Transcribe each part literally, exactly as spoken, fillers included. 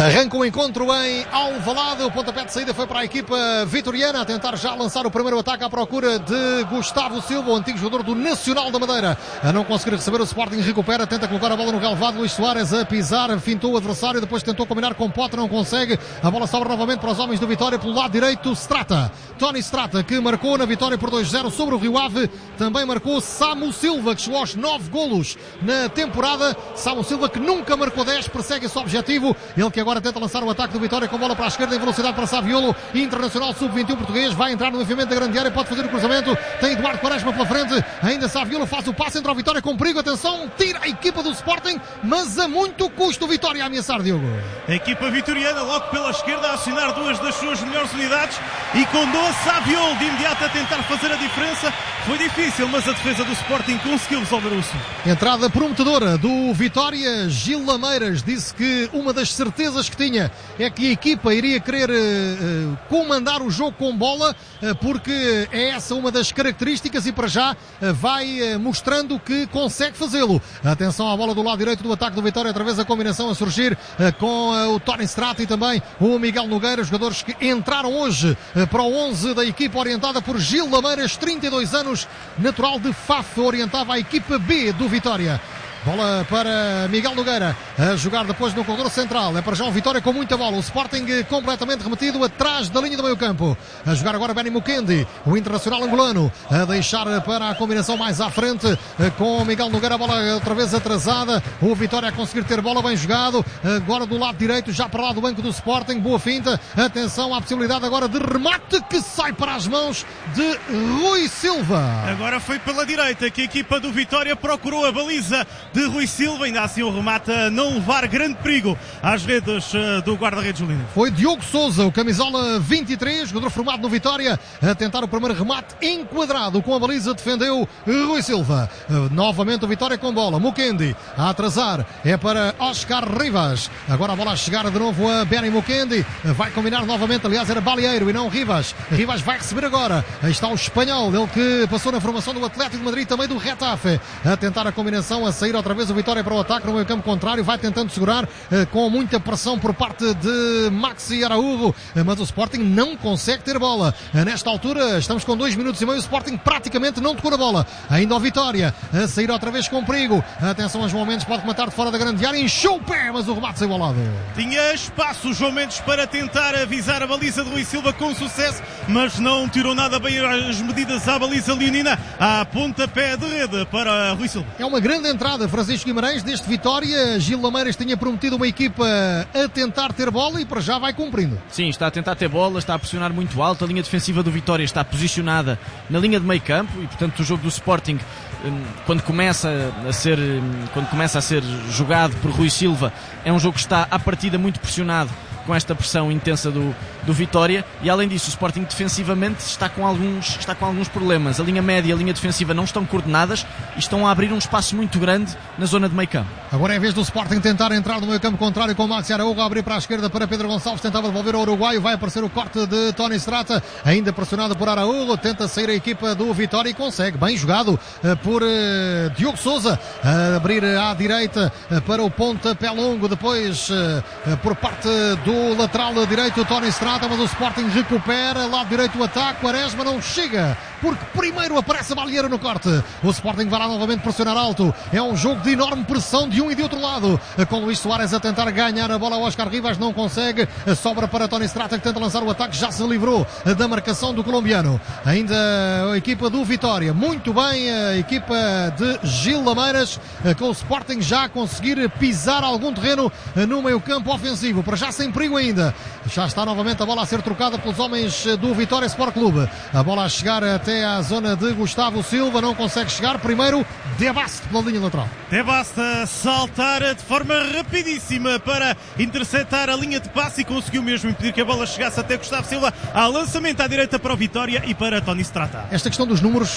Arranca o encontro em Alvalade. O pontapé de saída foi para a equipa vitoriana a tentar já lançar o primeiro ataque à procura de Gustavo Silva, o antigo jogador do Nacional da Madeira. A não conseguir receber, o Sporting recupera, tenta colocar a bola no relvado. Luís Soares a pisar, fintou o adversário, depois tentou combinar com Pote, não consegue. A bola sobra novamente para os homens do Vitória pelo lado direito. Strata, Tony Strata, que marcou na vitória por dois zero sobre o Rio Ave. Também marcou Samu Silva, que chegou aos nove golos na temporada. Samu Silva, que nunca marcou dez, persegue esse objetivo. Ele que agora tenta lançar o ataque do Vitória com bola para a esquerda em velocidade para Saviolo, internacional sub vinte e um português, vai entrar no enfiamento da grande área, pode fazer o cruzamento, tem Eduardo Quaresma pela frente, ainda Saviolo faz o passe, entra o Vitória com perigo, atenção, tira a equipa do Sporting, mas a muito custo o Vitória a ameaçar, Diogo. A equipa vitoriana logo pela esquerda a acionar duas das suas melhores unidades e com Doa Saviolo de imediato a tentar fazer a diferença. Foi difícil, mas a defesa do Sporting conseguiu resolver o assunto. Entrada prometedora do Vitória. Gil Lameiras disse que uma das certezas que tinha é que a equipa iria querer uh, comandar o jogo com bola, uh, porque é essa uma das características e para já uh, vai uh, mostrando que consegue fazê-lo. Atenção à bola do lado direito do ataque do Vitória, outra vez a combinação a surgir uh, com uh, o Tony Strata e também o Miguel Nogueira, jogadores que entraram hoje uh, para o onze da equipa orientada por Gil Lameiras, trinta e dois anos, natural de Faf, orientava a equipa B do Vitória. Bola para Miguel Nogueira, a jogar depois no corredor central. É para já um Vitória com muita bola. O Sporting completamente remetido atrás da linha do meio campo. A jogar agora Benny Mukendi, o internacional angolano, a deixar para a combinação mais à frente com Miguel Nogueira. A bola outra vez atrasada. O Vitória a conseguir ter bola, bem jogado. Agora do lado direito, já para lá do banco do Sporting. Boa finta. Atenção à possibilidade agora de remate que sai para as mãos de Rui Silva. Agora foi pela direita que a equipa do Vitória procurou a baliza de Rui Silva, ainda assim o remate a não levar grande perigo às redes uh, do guarda-redes Lino. Foi Diogo Sousa, o camisola vinte e três, jogador formado no Vitória, a tentar o primeiro remate enquadrado com a baliza, defendeu Rui Silva. Uh, novamente o Vitória com bola, Mukendi a atrasar, é para Oscar Rivas. Agora a bola a chegar de novo a Benny Mukendi, uh, vai combinar novamente, aliás era Balieiro e não Rivas. Rivas vai receber agora, aí está o espanhol, ele que passou na formação do Atlético de Madrid, também do Retafe, a tentar a combinação, a sair outra vez o Vitória para o ataque no meio campo contrário, vai tentando segurar eh, com muita pressão por parte de Maxi Araújo, eh, mas o Sporting não consegue ter bola. Eh, nesta altura estamos com dois minutos e meio, o Sporting praticamente não tocou na bola. Ainda o Vitória a sair outra vez com perigo. Atenção a João Mendes, pode matar de fora da grande área, encheu o pé, mas o remate saiu ao lado. Tinha espaço o João Mendes para tentar avisar a baliza de Rui Silva com sucesso, mas não tirou nada bem as medidas à baliza leonina, à pontapé de rede para Rui Silva. É uma grande entrada, Francisco Guimarães, deste Vitória. Gil Lameiras tinha prometido uma equipa a tentar ter bola e para já vai cumprindo. Sim, está a tentar ter bola, está a pressionar muito alto, a linha defensiva do Vitória está posicionada na linha de meio campo e portanto o jogo do Sporting, quando começa a ser, quando começa a ser jogado por Rui Silva, é um jogo que está à partida muito pressionado com esta pressão intensa do, do Vitória, e além disso o Sporting defensivamente está com, alguns, está com alguns problemas. A linha média e a linha defensiva não estão coordenadas e estão a abrir um espaço muito grande na zona de meio campo. Agora é a vez do Sporting tentar entrar no meio campo contrário com o Maxi Araújo, a abrir para a esquerda para Pedro Gonçalves, tentava devolver ao uruguaio, vai aparecer o corte de Tony Strata, ainda pressionado por Araújo, tenta sair a equipa do Vitória e consegue, bem jogado uh, por uh, Diogo Sousa, a abrir à direita uh, para o pontapé longo, depois uh, uh, por parte do do lateral direito Tony Strata, mas o Sporting recupera, lado direito o ataque, Quaresma não chega, porque primeiro aparece a Balieiro no corte. O Sporting vai lá novamente pressionar alto, é um jogo de enorme pressão de um e de outro lado, com Luís Soares a tentar ganhar a bola, o Oscar Rivas não consegue, sobra para Tony Strata que tenta lançar o ataque, já se livrou da marcação do colombiano. Ainda a equipa do Vitória, muito bem a equipa de Gil Lameiras, com o Sporting já a conseguir pisar algum terreno no meio campo ofensivo, para já sem perigo ainda. Já está novamente a bola a ser trocada pelos homens do Vitória Sport Clube. A bola a chegar até à zona de Gustavo Silva, não consegue chegar. Primeiro, Debaste pela linha lateral. Debaste a saltar de forma rapidíssima para interceptar a linha de passe e conseguiu mesmo impedir que a bola chegasse até Gustavo Silva. Há lançamento à direita para o Vitória e para Tony Strata. Esta questão dos números,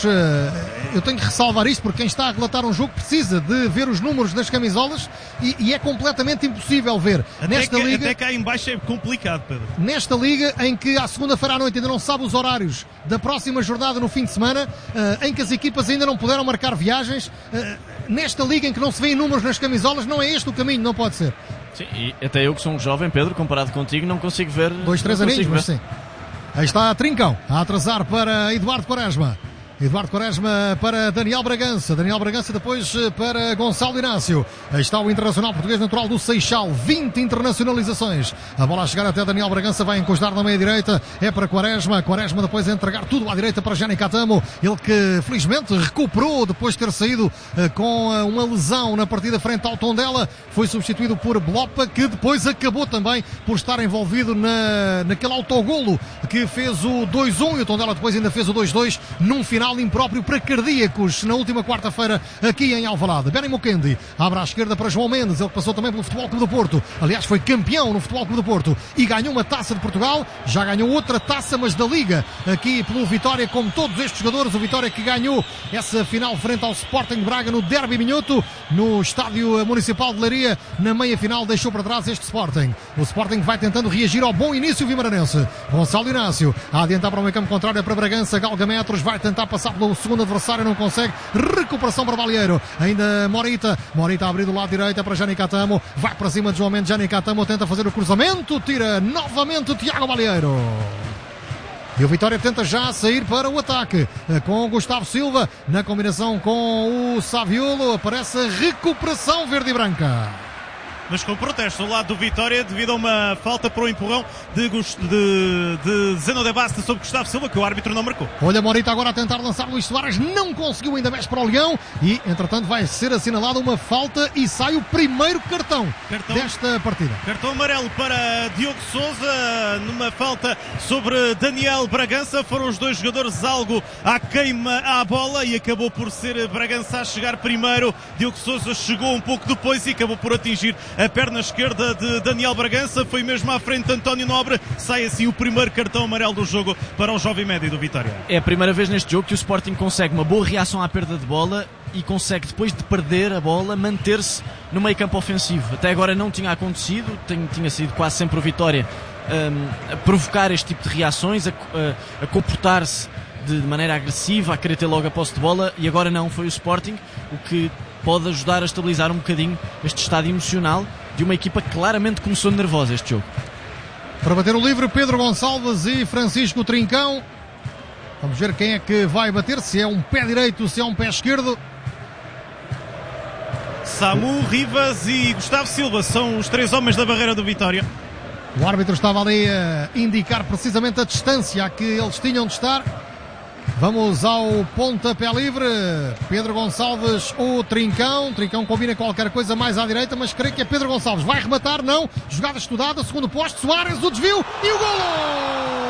eu tenho que ressalvar isto, porque quem está a relatar um jogo precisa de ver os números das camisolas e, e é completamente impossível ver. Até, Nesta que, liga, até cá em baixo é complicado, Pedro. Nesta liga em que à segunda-feira à noite ainda não sabe os horários da próxima jornada no fim de semana, em que as equipas ainda não puderam marcar viagens, nesta liga em que não se vêem números nas camisolas, não é este o caminho, não pode ser. Sim, e até eu que sou um jovem, Pedro, comparado contigo, não consigo ver... Dois, três aninhos, mas sim. Aí está Trincão, a atrasar para Eduardo Quaresma. Eduardo Quaresma para Daniel Bragança. Daniel Bragança depois para Gonçalo Inácio. Aí está o internacional português natural do Seixal. vinte internacionalizações. A bola a chegar até Daniel Bragança. Vai encostar na meia-direita. É para Quaresma. Quaresma depois a entregar tudo à direita para Jani Catamo. Ele que felizmente recuperou depois de ter saído com uma lesão na partida frente ao Tondela. Foi substituído por Blopa, que depois acabou também por estar envolvido na, naquele autogolo que fez o dois a um. E o Tondela depois ainda fez o dois a dois num final impróprio para cardíacos na última quarta-feira aqui em Alvalade. Benny Mukendi abre à esquerda para João Mendes, ele passou também pelo Futebol Clube do Porto, aliás foi campeão no Futebol Clube do Porto e ganhou uma taça de Portugal, já ganhou outra taça mas da Liga, aqui pelo Vitória, como todos estes jogadores. O Vitória que ganhou essa final frente ao Sporting de Braga no Derby Minhoto, no Estádio Municipal de Leiria. Na meia-final deixou para trás este Sporting. O Sporting vai tentando reagir ao bom início vimaranense. Gonçalo Inácio a adiantar para o meio campo contrário, para Bragança, galga metros, vai tentar passar pelo segundo adversário, não consegue. Recuperação para Balieiro. Ainda Morita. Morita a abrir do lado direito, é para Jani Catamo. Vai para cima de João Mendes. Jani Catamo tenta fazer o cruzamento. Tira novamente Tiago Balieiro. E o Vitória tenta já sair para o ataque com o Gustavo Silva na combinação com o Saviolo. Aparece a recuperação verde e branca. Mas com protesto ao lado do Vitória devido a uma falta por um empurrão de, de, de Zeno de Basta sobre Gustavo Silva, que o árbitro não marcou. Olha Morita agora a tentar lançar Luís Soares, não conseguiu, ainda mexe para o Leão e entretanto vai ser assinalada uma falta e sai o primeiro cartão, cartão desta partida. Cartão amarelo para Diogo Sousa numa falta sobre Daniel Bragança. Foram os dois jogadores algo à queima à bola e acabou por ser Bragança a chegar primeiro. Diogo Sousa chegou um pouco depois e acabou por atingir a perna esquerda de Daniel Bragança. Foi mesmo à frente de António Nobre. Sai assim o primeiro cartão amarelo do jogo para o jovem médio do Vitória. É a primeira vez neste jogo que o Sporting consegue uma boa reação à perda de bola e consegue, depois de perder a bola, manter-se no meio campo ofensivo. Até agora não tinha acontecido, tinha sido quase sempre o Vitória um, a provocar este tipo de reações, a, a, a comportar-se de maneira agressiva, a querer ter logo a posse de bola, e agora não, foi o Sporting, o que pode ajudar a estabilizar um bocadinho este estado emocional de uma equipa que claramente começou nervosa este jogo. Para bater o livre, Pedro Gonçalves e Francisco Trincão. Vamos ver quem é que vai bater, se é um pé direito, se é um pé esquerdo. Samu, Rivas e Gustavo Silva são os três homens da barreira do Vitória. O árbitro estava ali a indicar precisamente a distância a que eles tinham de estar. Vamos ao pontapé livre. Pedro Gonçalves ou Trincão. Trincão combina qualquer coisa mais à direita, mas creio que é Pedro Gonçalves. Vai rematar, não. Jogada estudada, segundo posto. Soares, o desvio e o golo!